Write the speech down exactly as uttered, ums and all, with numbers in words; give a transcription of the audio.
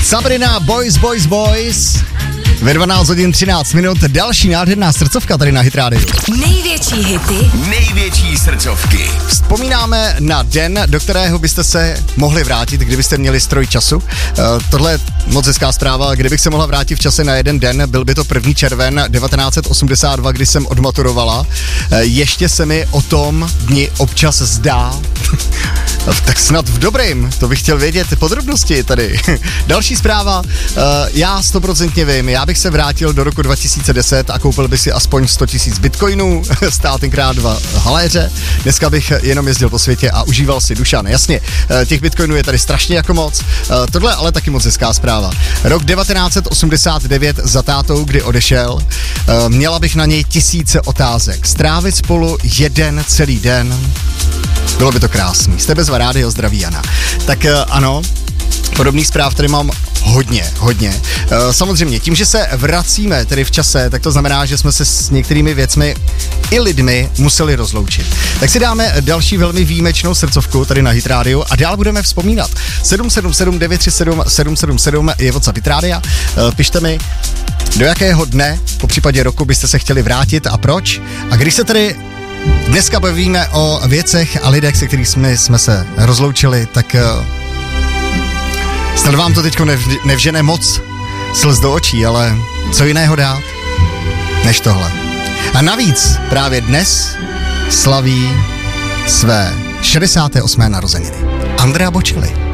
Sabrina, Boys, Boys, Boys. Ve dvanáct hodin třináct minut další nádherná srdcovka tady na Hit Radio. Největší hity, největší srdcovky. Vzpomínáme na den, do kterého byste se mohli vrátit, kdybyste měli stroj času. Uh, tohle je moc hezká zpráva. Kdybych se mohla vrátit v čase na jeden den, byl by to první červen devatenáct osmdesát dva, kdy jsem odmaturovala. Uh, ještě se mi o tom dni občas zdá. Tak snad v dobrým, to bych chtěl vědět podrobnosti tady. Další zpráva, uh, já stoprocentně vím, já bych se vrátil do roku dva tisíce deset a koupil bych si aspoň sto tisíc bitcoinů, stál tenkrát dva haléře, dneska bych jenom jezdil po světě a užíval si Dušan. Jasně, uh, těch bitcoinů je tady strašně jako moc, uh, tohle ale taky moc hezká zpráva. Rok devatenáct osmdesát devět za tátou, kdy odešel, uh, měla bych na něj tisíce otázek, strávit spolu jeden celý den. Bylo by to krásný. Jste bezva rádio, zdraví Jana. Tak uh, ano, podobných zpráv tady mám hodně, hodně. Uh, samozřejmě, tím, že se vracíme tedy v čase, tak to znamená, že jsme se s některými věcmi i lidmi museli rozloučit. Tak si dáme další velmi výjimečnou srdcovku tady na Hit Radio a dál budeme vzpomínat. sedm sedm sedm devět tři sedm sedm sedm sedm je WhatsApp Hit Radia. Uh, pište mi, do jakého dne, po případě roku, byste se chtěli vrátit a proč. A když se tedy dneska bavíme o věcech a lidech, se kterými jsme, jsme se rozloučili, tak uh, snad vám to teďko nev, nevžene moc slz do očí, ale co jiného dát než tohle. A navíc právě dnes slaví své šedesáté osmé narozeniny Andrea Bocelli.